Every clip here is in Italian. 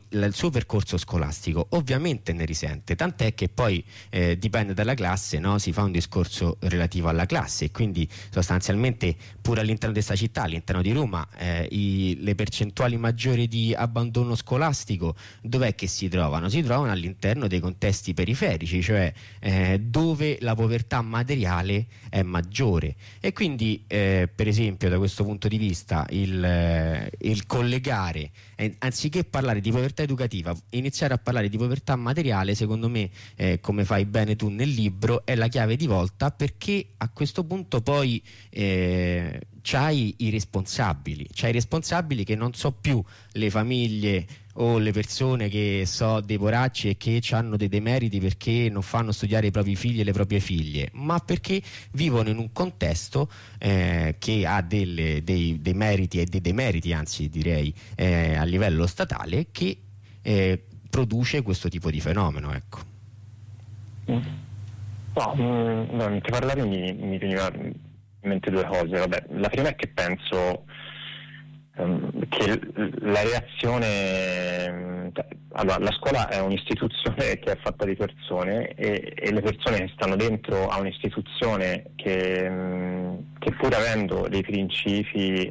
il suo percorso scolastico ovviamente ne risente, tant'è che poi dipende dalla classe, no? Si fa un discorso relativo alla classe, e quindi sostanzialmente pure all'interno di questa città, all'interno di Roma, le percentuali maggiori di abbandono scolastico dov'è che si trovano? Si trovano all'interno dei contesti periferici, cioè dove la povertà materiale è maggiore, e quindi per esempio da questo punto di vista il collegare, anziché parlare di povertà educativa, iniziare a parlare di povertà materiale, secondo me, come fai bene tu nel libro, è la chiave di volta, perché a questo punto poi c'hai i responsabili che non so più le famiglie o le persone che so dei poracci e che hanno dei demeriti perché non fanno studiare i propri figli e le proprie figlie, ma perché vivono in un contesto che ha dei meriti e dei demeriti, anzi direi a livello statale, che produce questo tipo di fenomeno, ecco. Mentre parlavi mi veniva in mente due cose. Vabbè, la prima è che penso che la reazione, allora, la scuola è un'istituzione che è fatta di persone, e le persone che stanno dentro a un'istituzione che pur avendo dei principi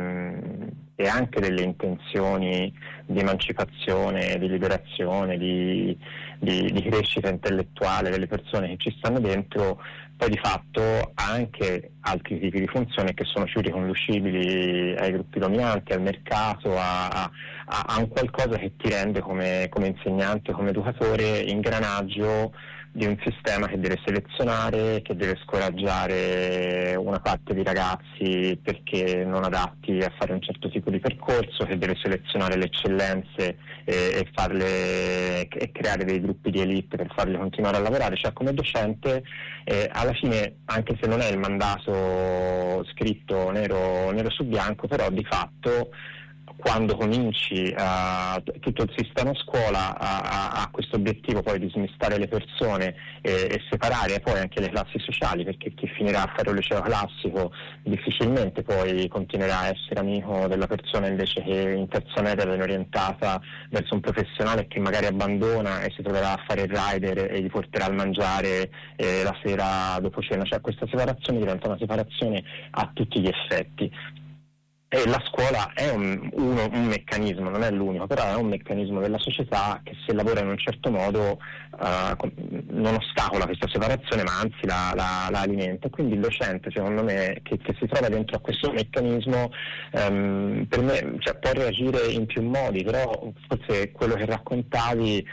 e anche delle intenzioni di emancipazione, di liberazione, di crescita intellettuale delle persone che ci stanno dentro, poi di fatto ha anche altri tipi di funzioni che sono più riconducibili ai gruppi dominanti, al mercato, a un qualcosa che ti rende come insegnante, come educatore, ingranaggio di un sistema che deve selezionare, che deve scoraggiare una parte di ragazzi perché non adatti a fare un certo tipo di percorso, che deve selezionare le eccellenze e creare dei gruppi di elite per farli continuare a lavorare. Cioè, come docente, alla fine, anche se non è il mandato scritto nero su bianco, però di fatto quando cominci tutto il sistema scuola ha questo obiettivo poi di smistare le persone e separare poi anche le classi sociali, perché chi finirà a fare un liceo classico difficilmente poi continuerà a essere amico della persona invece che in terza media viene orientata verso un professionale che magari abbandona e si troverà a fare il rider e gli porterà al mangiare la sera dopo cena. Cioè, questa separazione diventa una separazione a tutti gli effetti. E la scuola è un meccanismo, non è l'unico, però è un meccanismo della società che, se lavora in un certo modo, non ostacola questa separazione, ma anzi la alimenta. Quindi il docente, secondo me, che si trova dentro a questo meccanismo, per me, cioè, può reagire in più modi, però forse quello che raccontavi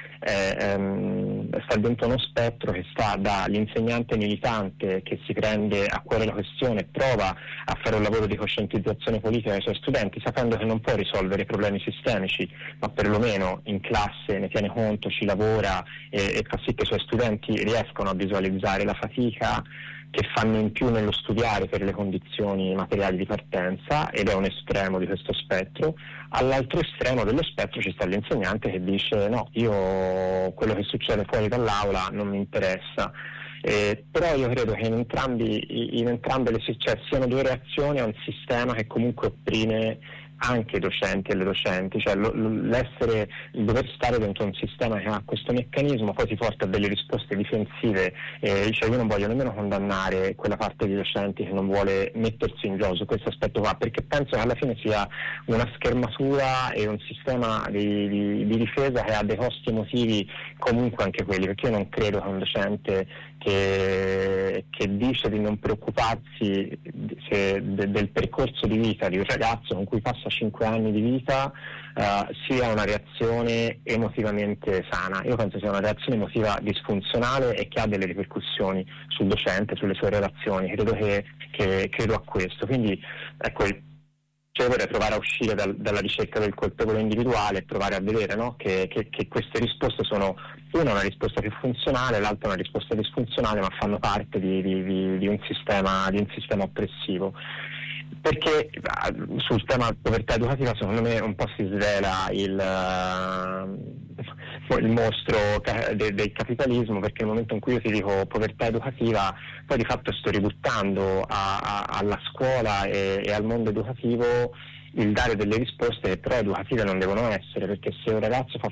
sta dentro uno spettro che sta dall'insegnante militante che si prende a cuore la questione e prova a fare un lavoro di coscientizzazione politica ai suoi studenti, sapendo che non può risolvere i problemi sistemici, ma perlomeno in classe ne tiene conto, ci lavora e fa sì che i suoi studenti riescano a visualizzare la fatica che fanno in più nello studiare per le condizioni materiali di partenza, ed è un estremo di questo spettro. All'altro estremo dello spettro ci sta l'insegnante che dice: no, io quello che succede fuori dall'aula non mi interessa. Però io credo che in entrambe cioè, siano due reazioni a un sistema che comunque opprime anche i docenti e le docenti, cioè il dover stare dentro un sistema che ha questo meccanismo poi ti porta a delle risposte difensive. Cioè, io non voglio nemmeno condannare quella parte di docenti che non vuole mettersi in gioco su questo aspetto qua, perché penso che alla fine sia una schermatura e un sistema di difesa che ha dei costi emotivi comunque anche quelli, perché io non credo che un docente che dice di non preoccuparsi del percorso di vita di un ragazzo con cui passa 5 anni di vita sia una reazione emotivamente sana. Io penso sia una reazione emotiva disfunzionale e che ha delle ripercussioni sul docente, sulle sue relazioni. Credo a questo. Quindi ecco, cioè vorrei provare a uscire dalla ricerca del colpevole individuale e provare a vedere, no, che queste risposte sono una risposta più funzionale, l'altra una risposta disfunzionale, ma fanno parte di un sistema oppressivo. Perché sul tema povertà educativa, secondo me, un po' si svela il mostro del capitalismo, perché nel momento in cui io ti dico povertà educativa, poi di fatto sto ributtando alla scuola e al mondo educativo il dare delle risposte che però educative non devono essere, perché se un ragazzo fa